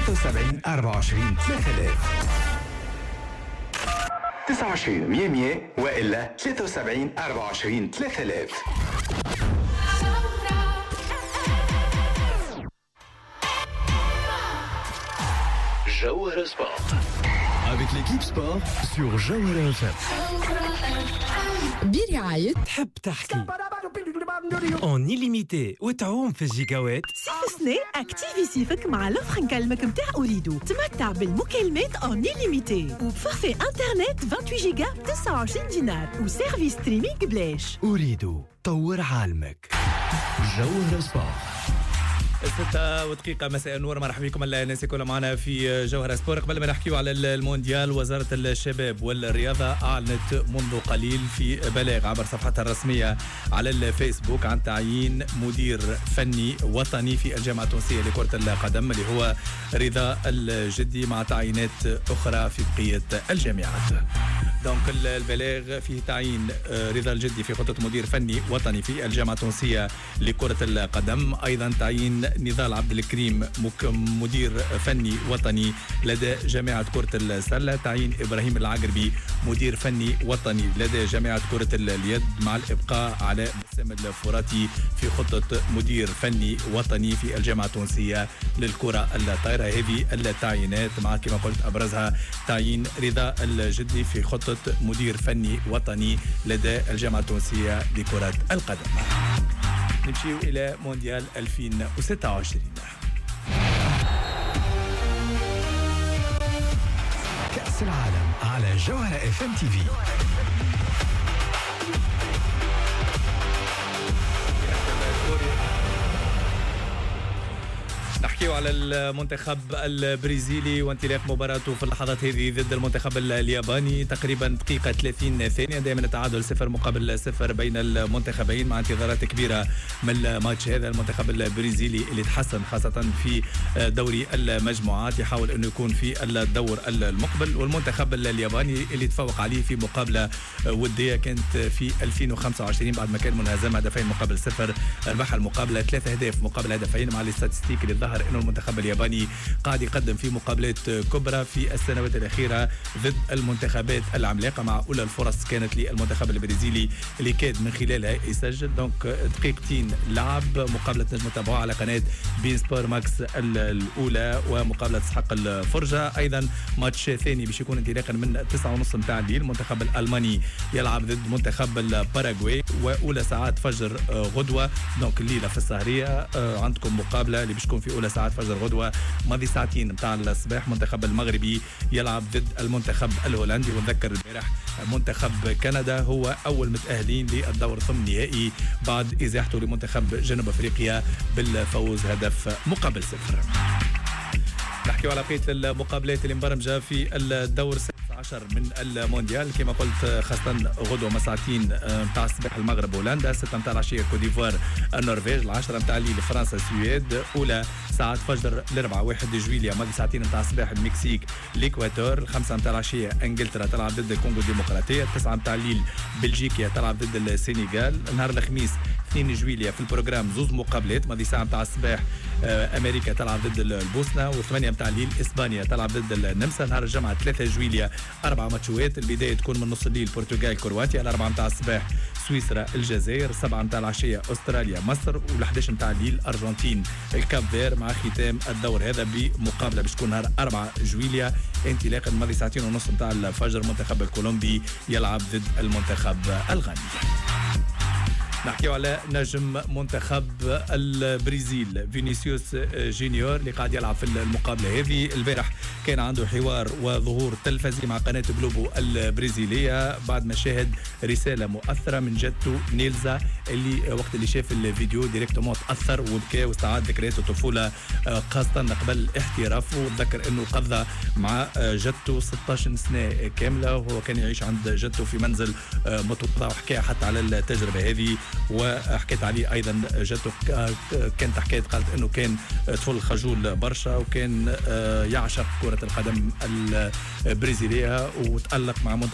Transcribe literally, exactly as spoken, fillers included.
ثلاثة وسبعين أربعة وعشرين ثلاثة آلاف. تسعة وعشرين مية مية وإلا ثلاثة وسبعين أربعة وعشرين ثلاثة آلاف. Jawhara Sport. Avec l'équipe sport sur Jawhara F M. برعاية تحب تحكي اون illimité وتعوم في الجيجاوات. صيف سنة اكتيفي صيفك مع لوفر نكلمك متاع أوريدو. تمتع بالمكالمات اون illimité وبفورفي انترنت ثمانية وعشرين جيجا تسعة وعشرين دينار وسيرفيس ستريمينغ بلاش. أريد طور عالمك. Jawhara Sport. ستة ودقيقة مساء النور، مرحبا بكم الناس كلها معنا في جوهرة سبور. قبل ما نحكيو على المونديال، وزارة الشباب والرياضة أعلنت منذ قليل في بلاغ عبر صفحتها الرسمية على الفيسبوك عن تعيين مدير فني وطني في الجامعة التونسية لكرة القدم اللي هو رضا الجدي، مع تعيينات أخرى في بقية الجامعات. دونك البلاغ فيه تعيين رضا الجدي في خطة مدير فني وطني في الجامعة التونسية لكرة القدم، أيضا تعيين نضال عبد الكريم مدير فني وطني لدى جامعة كرة السلة، تعيين إبراهيم العقربي مدير فني وطني لدى جامعة كرة اليد، مع الإبقاء على بسام الفراتي في خطة مدير فني وطني في الجامعة التونسية للكرة الطائرة. هذه التعيينات مع كما قلت أبرزها تعيين رضا الجدي في خطة مدير فني وطني لدى الجامعة التونسية لكرة القدم. نمشيو إلى مونديال ألفين وستة وعشرين. كأس العالم على جوهرة اف ام تي في. نحكيو على المنتخب البرازيلي وانطلاق مباراته في اللحظات هذه ضد المنتخب الياباني. تقريبا دقيقة ثلاثين ثانية، دائما التعادل صفر مقابل صفر بين المنتخبين، مع انتظارات كبيرة من الماتش هذا. المنتخب البرازيلي اللي تحسن خاصة في دوري المجموعات يحاول انه يكون في الدور المقبل، والمنتخب الياباني اللي تفوق عليه في مقابلة ودية كانت في ألفين وخمسة وعشرين بعد ما كان منهزم هدفين مقابل صفر، ربح المقابلة ثلاثة أهداف مقابل هدفين، مع الاستاتستيك اللي ظهر انه المنتخب الياباني قاعد يقدم في مقابلات كبرى في السنوات الاخيره ضد المنتخبات العملاقه، مع اولى الفرص كانت للمنتخب البرازيلي اللي كاد من خلالها يسجل. دونك دقيقتين لعب، مقابله نجم نتابعوها على قناه بين سبور ماكس الاولى، ومقابله تسحق الفرجه. ايضا ماتش ثاني باش يكون انطلاقا من تسعة ونص نتاع الليل، المنتخب الالماني يلعب ضد منتخب الباراغواي، واولى ساعات فجر غدوه. دونك الليله في السهريه عندكم مقابله اللي باش تكون في اولى ساعات فجر غدوه. ماضي ساعتين نتاع الصباح المنتخب المغربي يلعب ضد المنتخب الهولندي، ونذكر البارح منتخب كندا هو اول متاهلين للدور ثمن النهائي بعد ازاحته لمنتخب جنوب افريقيا بالفوز هدف مقابل صفر. نحكيو على بقيه المقابلات اللي مبرمجه في الدور عشر من المونديال. كما قلت خاصة غدوة مساعتين متاع الصباح المغرب هولندا، ستة متاع العشية كوديفوار النرويج، العشرة متاع الليل فرنسا السويد، أولى ساعات فجر الأربعاء واحد جويليا ماضي ساعتين متاع الصباح المكسيك الإكواتور، الخمسة متاع العشية إنجلترا تلعب ضد الكونغو الديمقراطية، التسعة متاع الليل بلجيكا تلعب ضد السنغال. نهار الخميس اثنين جويليا في البروجرام زوز مقابلات، ماضي ساعة متاع الصباح أمريكا تلعب ضد البوسنة، والثمانية متاع الليل إسبانيا تلعب ضد النمسا. نهار الجمعة ثلاثة جويليا أربع ماتشوات، البداية تكون من نص الليل البرتغال كرواتيا، الأربعة متاع الصباح سويسرا الجزائر، السبعة متاع العشية أستراليا مصر، والحداش متاع الليل أرجنتين الكاب فير، مع ختام الدور هذا بمقابلة باش تكون نهار أربعة جويليا انطلاقا ماضي ساعتين ونص متاع الفجر المنتخب الكولومبي يلعب ضد المنتخب الغاني. نحكيو على نجم منتخب البرازيل فينيسيوس جونيور اللي قاعد يلعب في المقابله هذه. البارح كان عنده حوار وظهور تلفزي مع قناه جلوبو البرازيليه بعد ما شاهد رساله مؤثره من جدته نيلزا، اللي وقت اللي شاف الفيديو ديريكتومون تاثر وبكى واستعاد ذكريات الطفوله خاصه قبل احترافه. وتذكر انه قضى مع جدته ستة عشر سنه كامله وهو كان يعيش عند جدته في منزل متواضع، وحكى حتى على التجربه هذه وحكيت عليه ايضا جدته. كانت حكايه قالت انه كان طفل خجول برشا وكان يعشق كره القدم البرازيليه وتالق مع